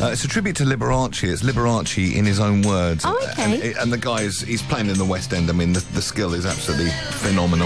It's a tribute to Liberace. It's Liberace in his own words. Oh, okay. And the guy he's playing in the West End. I mean, the skill is absolutely phenomenal.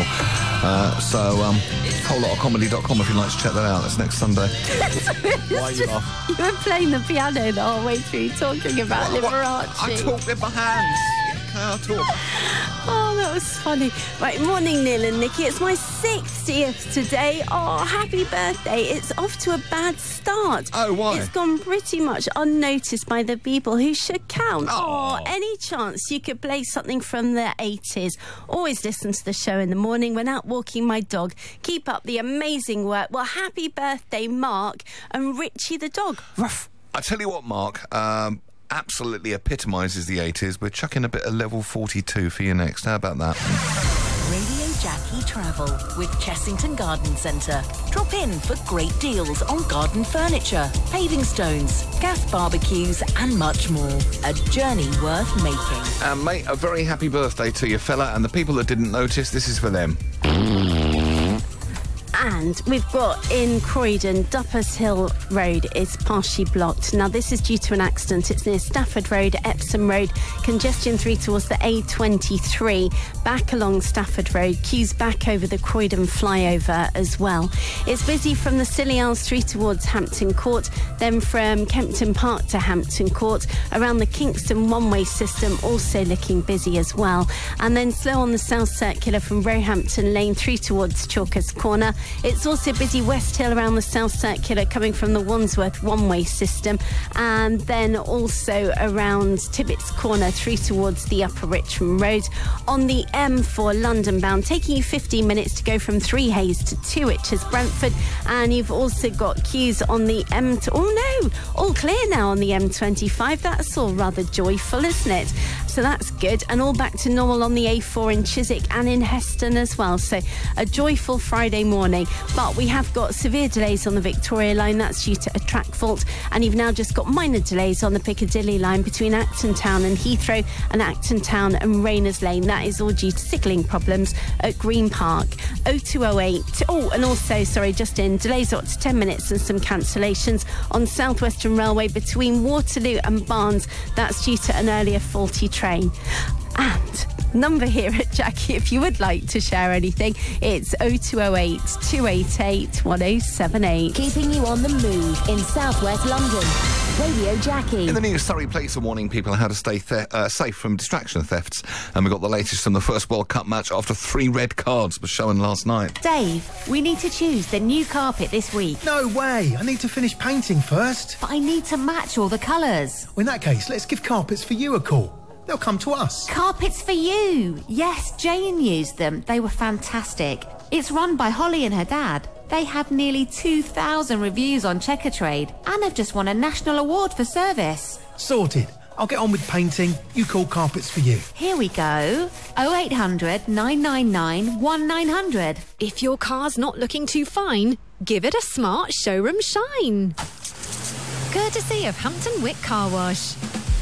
wholelottofcomedy.com if you'd like to check that out. That's next Sunday. Why are you off? You were playing the piano the whole way through, talking about Liberace. I talk with my hands. I'll talk. Oh, that was funny. Right, morning, Neil and Nikki. It's my 60th today. Oh, happy birthday. It's off to a bad start. Oh, why? It's gone pretty much unnoticed by the people who should count. Oh. Any chance you could play something from the 80s? Always listen to the show in the morning when out walking my dog. Keep up the amazing work. Well, happy birthday, Mark and Richie the dog. Ruff. I tell you what, Mark, absolutely epitomises the 80s. We're chucking a bit of Level 42 for you next. How about that? Radio Jackie Travel with Chessington Garden Centre. Drop in for great deals on garden furniture, paving stones, gas barbecues and much more. A journey worth making. Mate, a very happy birthday to you, fella, and the people that didn't notice, this is for them. And we've got in Croydon, Duppers Hill Road is partially blocked. Now, this is due to an accident. It's near Stafford Road, Epsom Road. Congestion through towards the A23. Back along Stafford Road. Queues back over the Croydon flyover as well. It's busy from the Scilly Isles through towards Hampton Court. Then from Kempton Park to Hampton Court. Around the Kingston one-way system, also looking busy as well. And then slow on the South Circular from Roehampton Lane through towards Chalkers Corner. It's also busy West Hill around the South Circular coming from the Wandsworth one-way system, and then also around Tibbets Corner through towards the Upper Richmond Road. On the M4 London bound, taking you 15 minutes to go from Three Hayes to Twitches Brentford, and you've also got queues on the all clear now on the M25. That's all rather joyful, isn't it? So that's good, and all back to normal on the A4 in Chiswick and in Heston as well. So a joyful Friday morning. But we have got severe delays on the Victoria line. That's due to a track fault. And you've now just got minor delays on the Piccadilly line between Acton Town and Heathrow and Acton Town and Rayners Lane. That is all due to signalling problems at Green Park. 0208. And also, just in, delays up to 10 minutes and some cancellations on South Western Railway between Waterloo and Barnes. That's due to an earlier faulty train. And number here at Jackie, if you would like to share anything, it's 0208 288 1078. Keeping you on the move in southwest London. Radio Jackie. In the news, Surrey Police are warning people how to stay safe from distraction thefts. And we got the latest from the first World Cup match after 3 red cards were shown last night. Dave, we need to choose the new carpet this week. No way! I need to finish painting first. But I need to match all the colours. Well, in that case, let's give Carpets for You a call. They'll come to us. Carpets for You. Yes, Jane used them. They were fantastic. It's run by Holly and her dad. They have nearly 2,000 reviews on Checkatrade and have just won a national award for service. Sorted. I'll get on with painting. You call Carpets for You. Here we go. 0800 999 1900. If your car's not looking too fine, give it a smart showroom shine. Courtesy of Hampton Wick Car Wash.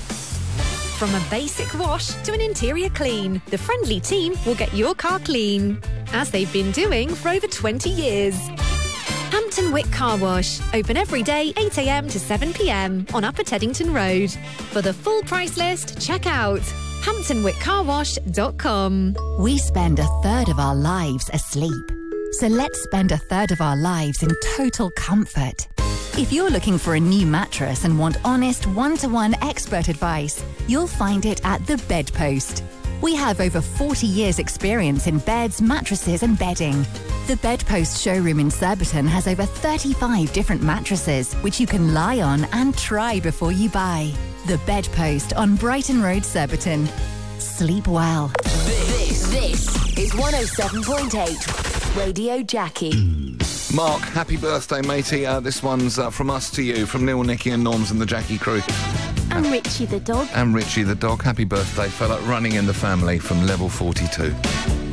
From a basic wash to an interior clean, the friendly team will get your car clean, as they've been doing for over 20 years. Hampton Wick Car Wash, open every day 8 a.m. to 7 p.m. on Upper Teddington Road. For the full price list, check out hamptonwickcarwash.com. We spend a third of our lives asleep, so let's spend a third of our lives in total comfort. If you're looking for a new mattress and want honest, one-to-one expert advice, you'll find it at The Bedpost. We have over 40 years' experience in beds, mattresses and bedding. The Bedpost showroom in Surbiton has over 35 different mattresses, which you can lie on and try before you buy. The Bedpost on Brighton Road, Surbiton. Sleep well. This is 107.8 Radio Jackie. Mark, happy birthday, matey. This one's from us to you, from Neil, Nicky and Norms and the Jackie crew. And Richie the dog. And Richie the dog. Happy birthday, fella. Running in the family from Level 42.